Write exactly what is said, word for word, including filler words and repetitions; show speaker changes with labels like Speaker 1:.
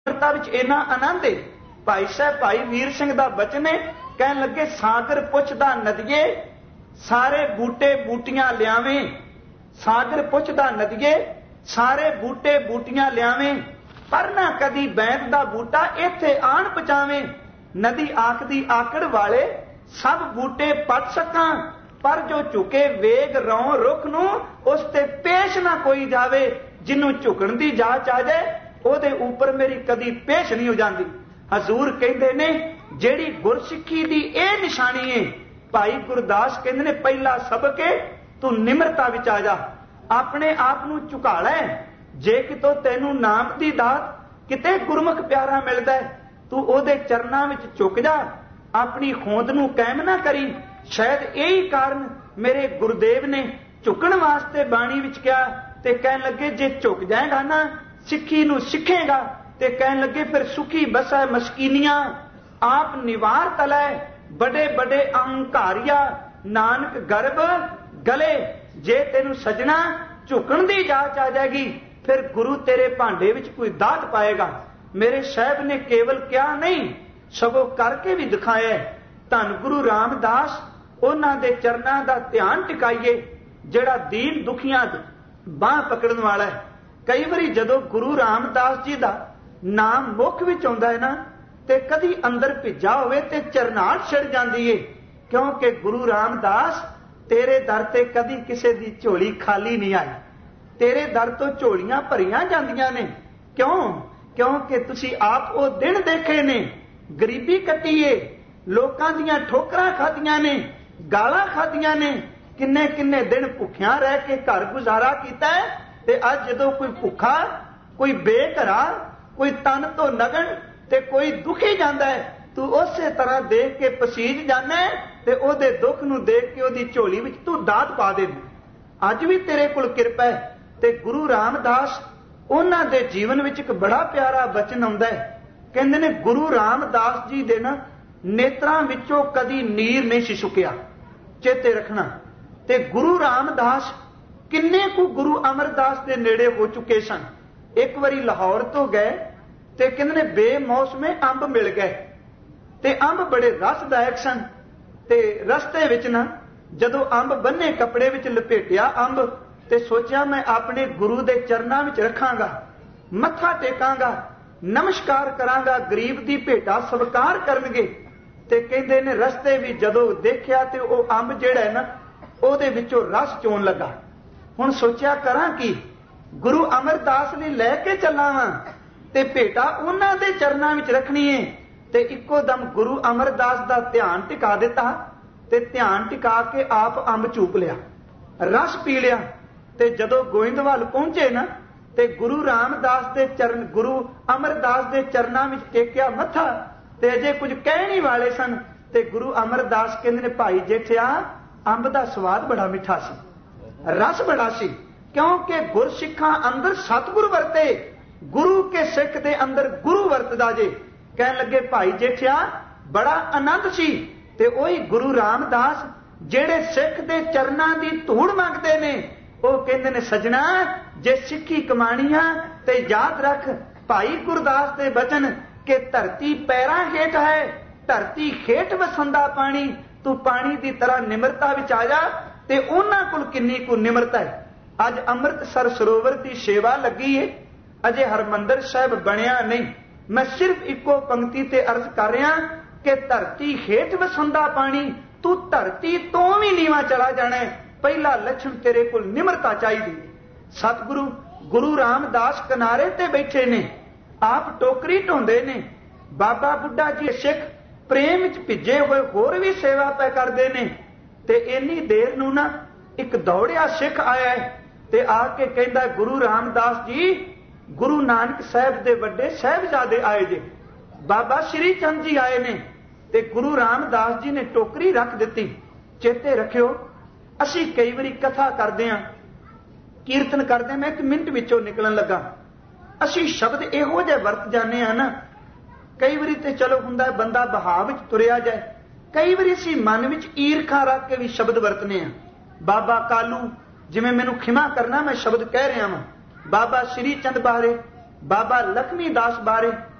Speaker 1: निमरता विच इन्ना आनंद है। भाई साहब भाई वीर सिंह दा बचन है, कहन लगे सागर पुछदा नदिए सारे बूटे बूटियां लियावें, सागर पुछदा नदिए सारे बूटे बूटियां लियावें, पर ना कदी बैंत दा बूटा इत्थे आण पचावें। नदी आखदी आकड़ वाले सब बूटे पट सकां, पर जो झुके वेग रौं रुख नूं उस ते पेश ना कोई जावे। जिन्हों झुकण दी जाच आ जाए ਉਹਦੇ ਉੱਪਰ ਮੇਰੀ ਕਦੀ ਪੇਸ਼ नहीं हो जाती। हजूर कहते ने ਜਿਹੜੀ गुरसिक्खी दी ਇਹ निशानी है। भाई गुरदास कहते ने पहला सबक है तू निमरता विच आ जा, अपने आप नूं झुका लै। जे कितों तैनूं नाम दी दात किते गुरमुख प्यारा मिलदा है, तू ਉਹਦੇ चरनां विच झुक जा, अपनी होंद नूं कायम ना करी। शायद यही कारण मेरे गुरुदेव ने झुकण वास्ते बाणी विच कहा ते कहन लगे जे झुक जाएगा ना सिक्खी नूं सिखेगा ते कहन लगे फिर सुखी बसै मस्कीनियां आप निवार तलै बड़े बड़े अहंकारिया नानक गर्भ गले। जे तेनू सजना झुकण दी जाच आ जाएगी फिर गुरु तेरे भांडे विच कोई दात पाएगा। मेरे साहब ने केवल क्या नहीं सगों करके भी दिखाया। धन गुरु रामदास उन्हां दे चरनां दा ध्यान टिकाइए, जिहड़ा दीन दुखियां बाह पकड़न वाला है। कई बारी जदों गुरु रामदास जी का नाम मुख विच आउंदा है ना ते कदी अंदर भिजा होवे ते चरनाहट छिड़ जांदी है, क्योंकि गुरु रामदास तेरे दर ते कदी किसी दी झोली खाली नहीं आई। तेरे दर तो झोलियां भरियां जांदियां ने। क्यों? क्योंकि तुसी आप वो दिन देखे ने, गरीबी कट्टी है, लोकां दीयां ठोकरां खादियां ने, गालां खादियां ने, किन्ने किन्ने दिन भुखियां रह के घर गुजारा कीता है। ते अज जदों कोई भुखा कोई बेघरा कोई तन तो नगन ते कोई दुखी जांदा है, तू उसे तरह देख के पसीज जाना है ते ओदे दुख नूं देख के ओदी झोली विच तू दात पा दे। अज भी तेरे कोल किरपा है। ते गुरु रामदास उन्हां दे जीवन विच एक बड़ा प्यारा बचन आउंदा है। कहंदे ने गुरु रामदास जी दे ना नेत्रां विचों कदी नीर नहीं सी सुकिया। चेते रखना। ते गुरु रामदास किन्ने को गुरु अमरदास के नेड़े हो चुके सन। एक बारी लाहौर तो गए ते कहंदे ने बेमौसमे अंब मिल गए ते अंब बड़े रसदायक सन। ते रस्ते विच ना जदों अंब बन्ने कपड़े विच लपेटिया अंब ते सोचा मैं अपने गुरु दे चरनां विच रखांगा, मत्था टेकांगा, नमस्कार करांगा, गरीब दी भेटा स्वीकार करनगे। ते कहंदे ने रस्ते भी जदों देखिया ते ओ अंब जिहड़ा है ना ओहदे विचों रस चोण लगा। हुण सोचिया करां की गुरु अमरदास ने लैके चलां वां ते भेटा उन्हां दे चरनां विच रखनी है। ते इक्को दम गुरु अमरदास दा ध्यान टिका दिता ते ध्यान टिका के आप अंब चूप लिया, रस पी लिया। ते जदों गोइंदवाल पहुंचे ना ते गुरु रामदास दे चरण गुरु अमरदास दे चरनां विच टेकिया मत्था ते अजे कुछ कहने वाले सन। ते गुरु अमरदास कहंदे ने भाई जेठिया अंब दा स्वाद बड़ा मिठा सी, रस बड़ा सी, क्योंकि गुरसिखां अंदर सतगुरु वरते, गुरु के सिख दे अंदर गुरु वरतदा जे। कहन लगे भाई जेठिया बड़ा आनंद सी। ते ओही गुरु रामदास जेड़े सिख दे चरनां दी धूड़ मंगदे ने ओ कहंदे ने सजना जे सिक्खी कमाणी आ ते याद रख भाई गुरदास दे बचन के धरती पैरां हेठ है, धरती हेठ वसंदा पानी, तू पानी दी तरह निमरता विच आ जा। ते उन्हां कोल किन्नी को निमरता है। अज अमृतसर सरोवर की सेवा लगी है, अजे हरमंदर साहिब बनिया नहीं। मैं सिर्फ इको पंक्ति ते अर्ज कर रहा कि धरती हेठ वसंदा पानी, तू धरती तो भी नीवा चला जाना है। पहला लक्षण तेरे कोल निमरता चाहिए। सतगुरु गुरु रामदास किनारे ते बैठे ने, आप टोकरी ढोंदे ने। बाबा बुड्ढा जी सिख प्रेम च भिजे हुए होर भी सेवा पै करते ने। ते इन्नी देर नूं ना एक दौड़िया सिख आया है ते आके कहंदा गुरु रामदास जी गुरु नानक साहब दे वड्डे साहिबजादे आए जे, बाबा श्री चंद जी आए ने। ते गुरु रामदास जी ने टोकरी रख दी। चेते रखियो असी कई बारी कथा करते हैं, कीर्तन करते, मैं एक मिनट विचों निकलन लगा, असी शब्द इहो जिहे वरत जाने हैं ना। कई बारी ते चलो हुंदा बंदा बहाव विच तुरिया जाए, कई बारी असी मन विच ईरखा रख के भी शब्द वरतने हैं। बाबा कालू जिवें मैनूं खिमा करना मैं शब्द कह रहा वां, बाबा श्री चंद बारे ਬਾਬਾ ਲਖਮੀ ਦਾਸ ਬਾਰੇ